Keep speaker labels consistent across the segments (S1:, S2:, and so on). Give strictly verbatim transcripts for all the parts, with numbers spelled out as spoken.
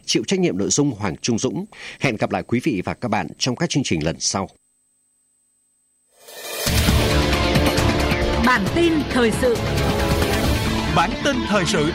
S1: chịu trách nhiệm nội dung Hoàng Trung Dũng. Hẹn gặp lại quý vị và các bạn trong các chương trình lần sau.
S2: Bản tin thời sự.
S3: Bản tin thời sự.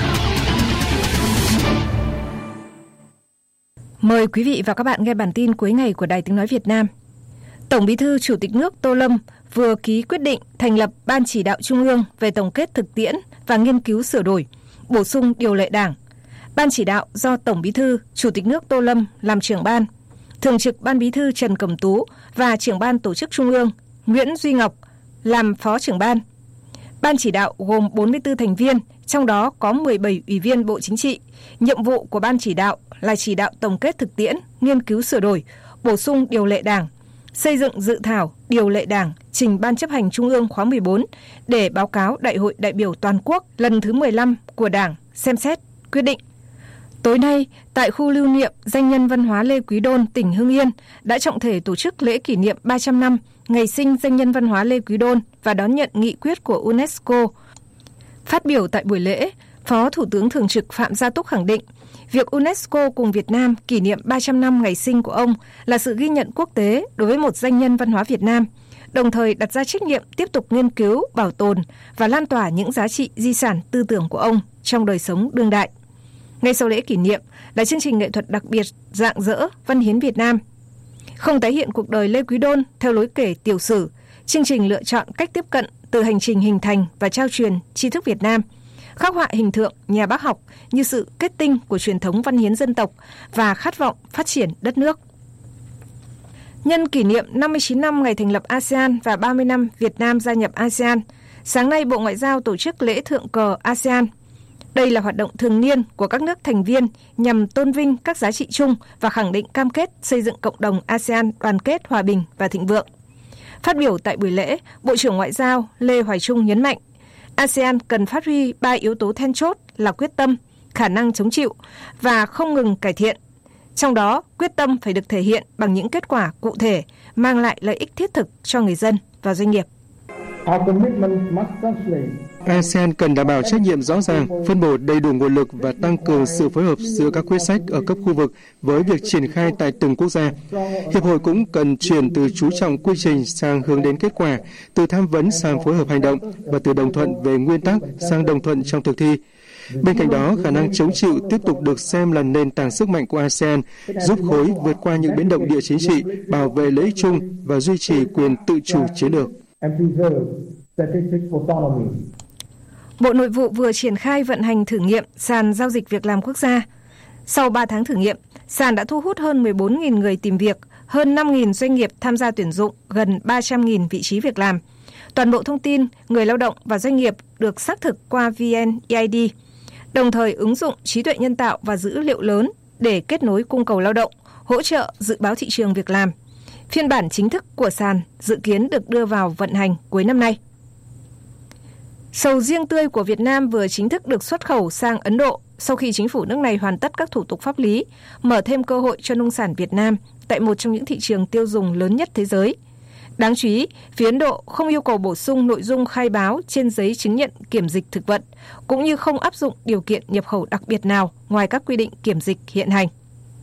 S4: Mời quý vị và các bạn nghe bản tin cuối ngày của Đài Tiếng nói Việt Nam. Tổng Bí thư Chủ tịch nước Tô Lâm vừa ký quyết định thành lập Ban Chỉ đạo Trung ương về tổng kết thực tiễn và nghiên cứu sửa đổi, bổ sung điều lệ Đảng. Ban chỉ đạo do Tổng Bí thư Chủ tịch nước Tô Lâm làm trưởng ban, Thường trực Ban Bí thư Trần Cẩm Tú và trưởng ban tổ chức Trung ương Nguyễn Duy Ngọc làm phó trưởng ban. Ban chỉ đạo gồm bốn mươi tư thành viên, trong đó có mười bảy ủy viên Bộ Chính trị. Nhiệm vụ của Ban chỉ đạo là chỉ đạo tổng kết thực tiễn, nghiên cứu sửa đổi, bổ sung điều lệ Đảng, xây dựng dự thảo điều lệ Đảng trình Ban chấp hành Trung ương khóa mười bốn để báo cáo Đại hội đại biểu toàn quốc lần thứ mười lăm của Đảng xem xét, quyết định. Tối nay, tại khu lưu niệm danh nhân văn hóa Lê Quý Đôn, tỉnh Hưng Yên đã trọng thể tổ chức lễ kỷ niệm ba trăm năm ngày sinh danh nhân văn hóa Lê Quý Đôn và đón nhận nghị quyết của UNESCO. Phát biểu tại buổi lễ, Phó Thủ tướng Thường trực Phạm Gia Túc khẳng định, việc UNESCO cùng Việt Nam kỷ niệm ba trăm năm ngày sinh của ông là sự ghi nhận quốc tế đối với một danh nhân văn hóa Việt Nam, đồng thời đặt ra trách nhiệm tiếp tục nghiên cứu, bảo tồn và lan tỏa những giá trị di sản tư tưởng của ông trong đời sống đương đại. Ngay sau lễ kỷ niệm là chương trình nghệ thuật đặc biệt rạng rỡ Văn hiến Việt Nam. Không tái hiện cuộc đời Lê Quý Đôn theo lối kể tiểu sử, chương trình lựa chọn cách tiếp cận từ hành trình hình thành và trao truyền tri thức Việt Nam, khắc họa hình tượng nhà bác học như sự kết tinh của truyền thống văn hiến dân tộc và khát vọng phát triển đất nước. Nhân kỷ niệm năm mươi chín năm ngày thành lập a sê an và ba mươi năm Việt Nam gia nhập a sê an, sáng nay Bộ Ngoại giao tổ chức lễ thượng cờ a sê an. Đây là hoạt động thường niên của các nước thành viên nhằm tôn vinh các giá trị chung và khẳng định cam kết xây dựng cộng đồng a sê an đoàn kết, hòa bình và thịnh vượng. Phát biểu tại buổi lễ, Bộ trưởng Ngoại giao Lê Hoài Trung nhấn mạnh, a sê an cần phát huy ba yếu tố then chốt là quyết tâm, khả năng chống chịu và không ngừng cải thiện. Trong đó, quyết tâm phải được thể hiện bằng những kết quả cụ thể, mang lại lợi ích thiết thực cho người dân và doanh nghiệp.
S5: a sê an cần đảm bảo trách nhiệm rõ ràng, phân bổ đầy đủ nguồn lực và tăng cường sự phối hợp giữa các quyết sách ở cấp khu vực với việc triển khai tại từng quốc gia. Hiệp hội cũng cần chuyển từ chú trọng quy trình sang hướng đến kết quả, từ tham vấn sang phối hợp hành động và từ đồng thuận về nguyên tắc sang đồng thuận trong thực thi. Bên cạnh đó, khả năng chống chịu tiếp tục được xem là nền tảng sức mạnh của a sê an, giúp khối vượt qua những biến động địa chính trị, bảo vệ lợi ích chung và duy trì quyền tự chủ chiến lược.
S4: Bộ Nội vụ vừa triển khai vận hành thử nghiệm sàn giao dịch việc làm quốc gia. Sau ba tháng thử nghiệm, sàn đã thu hút hơn mười bốn nghìn người tìm việc, hơn năm nghìn doanh nghiệp tham gia tuyển dụng, gần ba trăm nghìn vị trí việc làm. Toàn bộ thông tin người lao động và doanh nghiệp được xác thực qua vê en e i đê, đồng thời ứng dụng trí tuệ nhân tạo và dữ liệu lớn để kết nối cung cầu lao động, hỗ trợ dự báo thị trường việc làm. Phiên bản chính thức của sàn dự kiến được đưa vào vận hành cuối năm nay. Sầu riêng tươi của Việt Nam vừa chính thức được xuất khẩu sang Ấn Độ sau khi chính phủ nước này hoàn tất các thủ tục pháp lý, mở thêm cơ hội cho nông sản Việt Nam tại một trong những thị trường tiêu dùng lớn nhất thế giới. Đáng chú ý, phía Ấn Độ không yêu cầu bổ sung nội dung khai báo trên giấy chứng nhận kiểm dịch thực vật, cũng như không áp dụng điều kiện nhập khẩu đặc biệt nào ngoài các quy định kiểm dịch hiện hành.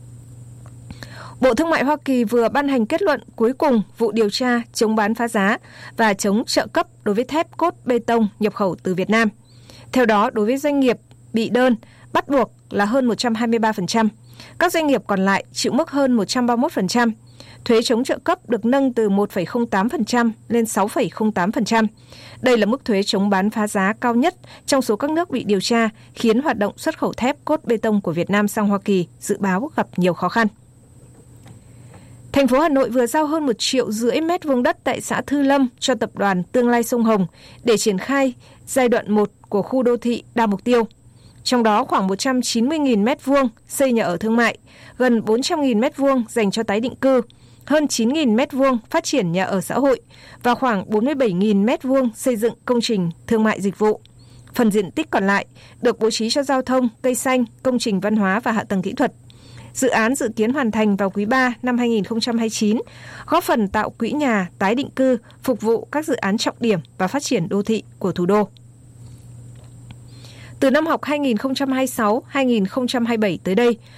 S4: Bộ Thương mại Hoa Kỳ vừa ban hành kết luận cuối cùng vụ điều tra chống bán phá giá và chống trợ cấp đối với thép cốt bê tông nhập khẩu từ Việt Nam. Theo đó, đối với doanh nghiệp bị đơn, bắt buộc là hơn một trăm hai mươi ba phần trăm. Các doanh nghiệp còn lại chịu mức hơn một trăm ba mươi mốt phần trăm. Thuế chống trợ cấp được nâng từ một phẩy không tám phần trăm lên sáu phẩy không tám phần trăm. Đây là mức thuế chống bán phá giá cao nhất trong số các nước bị điều tra, khiến hoạt động xuất khẩu thép cốt bê tông của Việt Nam sang Hoa Kỳ dự báo gặp nhiều khó khăn. Thành phố Hà Nội vừa giao hơn một triệu rưỡi mét vuông đất tại xã Thư Lâm cho tập đoàn Tương lai Sông Hồng để triển khai giai đoạn một của khu đô thị đa mục tiêu. Trong đó khoảng một trăm chín mươi nghìn mét vuông xây nhà ở thương mại, gần bốn trăm nghìn mét vuông dành cho tái định cư, hơn chín nghìn mét vuông phát triển nhà ở xã hội và khoảng bốn mươi bảy nghìn mét vuông xây dựng công trình thương mại dịch vụ. Phần diện tích còn lại được bố trí cho giao thông, cây xanh, công trình văn hóa và hạ tầng kỹ thuật. Dự án dự kiến hoàn thành vào quý ba năm hai nghìn không trăm hai mươi chín, góp phần tạo quỹ nhà tái định cư, phục vụ các dự án trọng điểm và phát triển đô thị của thủ đô. Từ năm học hai nghìn không trăm hai mươi sáu hai nghìn không trăm hai mươi bảy tới đây,